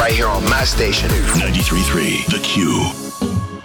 right here on my station. 93.3 The Q.